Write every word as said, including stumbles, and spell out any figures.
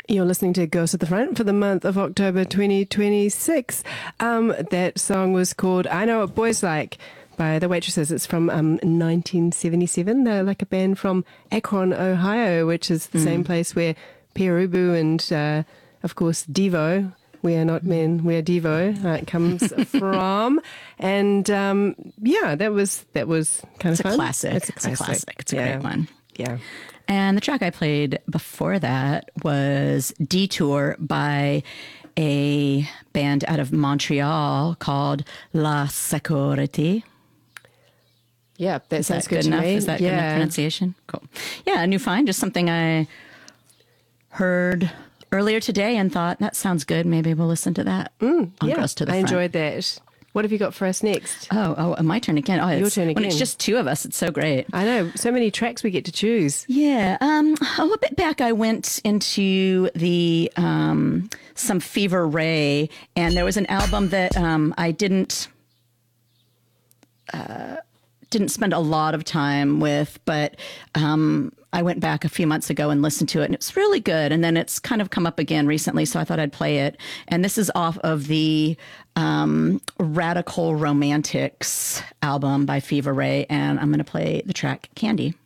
You're listening to Girls at the Front for the month of October twenty twenty-six. Um, that song was called I Know What Boys Like by The Waitresses. It's from um, nineteen seventy-seven. They're like a band from Akron, Ohio, which is the mm. same place where Pere Ubu and, uh, of course, Devo, We Are Not Men, We Are Devo, uh, comes from. And um, yeah, that was that was kind it's of a fun. Classic. It's a classic. It's a classic. It's a yeah. great one. Yeah. And the track I played before that was Detour by a band out of Montreal called La Sécurité. Yeah, that Is sounds that good, good to enough? me. Is that yeah. good enough pronunciation? Cool. Yeah, New Find, just something I heard earlier today and thought, that sounds good. Maybe we'll listen to that. Mm, on yeah, Girls to the I Front. enjoyed that. What have you got for us next? Oh, oh, my turn again. Oh, Your turn again. When it's just two of us, it's so great. I know, so many tracks we get to choose. Yeah. Um, a little bit back, I went into the um, some Fever Ray, and there was an album that um, I didn't uh, didn't spend a lot of time with, but um, I went back a few months ago and listened to it, and it's really good. And then it's kind of come up again recently, so I thought I'd play it. And this is off of the um, Radical Romantics album by Fever Ray, and I'm going to play the track Candy.